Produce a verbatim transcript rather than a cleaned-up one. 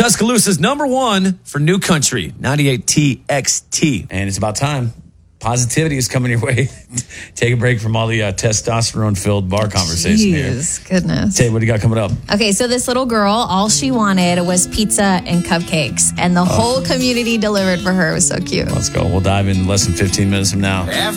Tuscaloosa's number one for New Country, ninety-eight T X T. And it's about time. Positivity is coming your way. Take a break from all the uh, testosterone-filled bar conversation here. Jeez, goodness. Tay, what do you got coming up? Okay, so this little girl, all she wanted was pizza and cupcakes, and the oh. whole community delivered for her. It was so cute. Let's go. We'll dive in less than fifteen minutes from now.